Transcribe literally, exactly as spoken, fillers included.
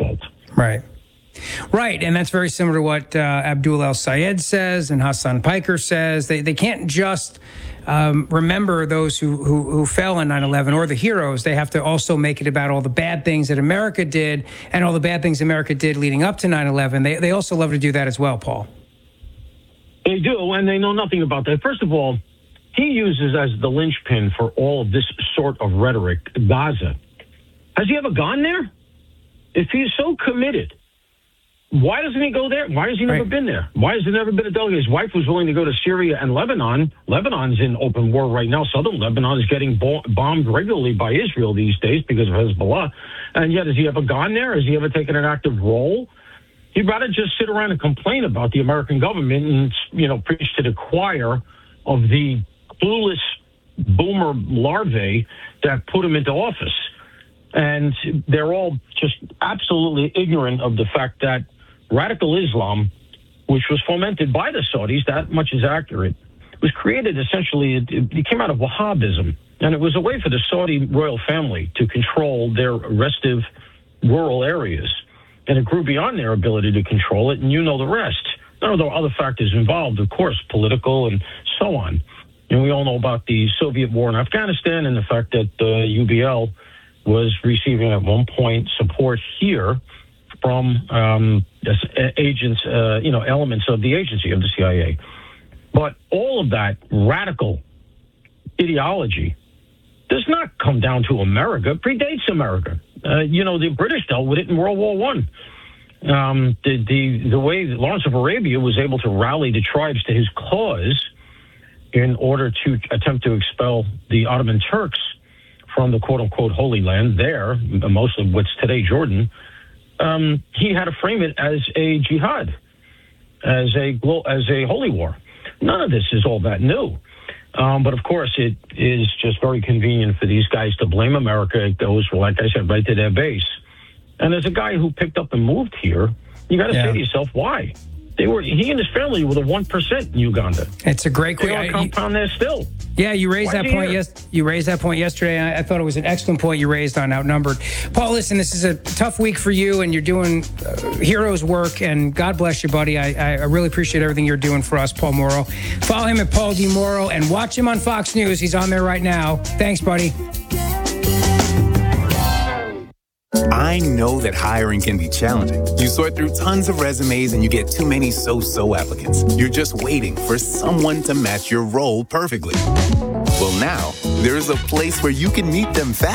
fault. Right. Right, and that's very similar to what uh, Abdul El-Sayed says and Hassan Piker says. They they can't just um, remember those who, who, who fell in nine eleven or the heroes. They have to also make it about all the bad things that America did and all the bad things America did leading up to nine eleven. They, they also love to do that as well, Paul. They do, and they know nothing about that. First of all, he uses as the linchpin for all of this sort of rhetoric Gaza. Has he ever gone there? If he's so committed, why doesn't he go there? Why has he never right. been there? Why has there never been a delegate? His wife was willing to go to Syria and Lebanon. Lebanon's in open war right now. Southern Lebanon is getting bo- bombed regularly by Israel these days because of Hezbollah. And yet, has he ever gone there? Has he ever taken an active role? He'd rather just sit around and complain about the American government and, you know, preach to the choir of the clueless boomer larvae that put him into office. And they're all just absolutely ignorant of the fact that radical Islam, which was fomented by the Saudis, that much is accurate, was created essentially, it, it came out of Wahhabism. And it was a way for the Saudi royal family to control their restive rural areas. And it grew beyond their ability to control it, and you know the rest. There are other factors involved, of course, political and so on. And we all know about the Soviet war in Afghanistan and the fact that uh, U B L was receiving at one point support here from um, agents, uh, you know, elements of the agency of the C I A. But all of that radical ideology does not come down to America, it predates America. Uh, you know, the British dealt with it in World War One. Um, the, the, the way that Lawrence of Arabia was able to rally the tribes to his cause in order to attempt to expel the Ottoman Turks from the quote-unquote Holy Land there, most of what's today Jordan, um, he had to frame it as a jihad, as a as a holy war. None of this is all that new. Um, but, of course, it is just very convenient for these guys to blame America. It goes, like I said, right to their base. And as a guy who picked up and moved here, you got to yeah. say to yourself, why? They were he and his family were the one percent in Uganda. It's a great question. They compound there still. Yeah, you raised Why that point. Yes, you raised that point yesterday. I, I thought it was an excellent point you raised on outnumbered. Paul, listen, this is a tough week for you, and you're doing uh, heroes work. And God bless you, buddy. I, I really appreciate everything you're doing for us, Paul Mauro. Follow him at Paul D. Mauro and watch him on Fox News. He's on there right now. Thanks, buddy. I know that hiring can be challenging. You sort through tons of resumes and you get too many so-so applicants. You're just waiting for someone to match your role perfectly. Well, now, there's a place where you can meet them fast.